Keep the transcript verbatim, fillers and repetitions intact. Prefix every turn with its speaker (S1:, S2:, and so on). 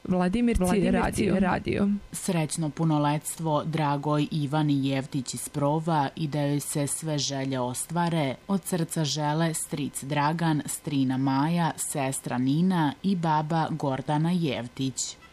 S1: Vladimir radio. radio.
S2: Srećno punoletstvo Dragoj Ivani Jevtić iz Prova i da joj se sve želje ostvare, od srca žele stric Dragan, strina Maja, sestra Nina i baba Gordana Jevtić.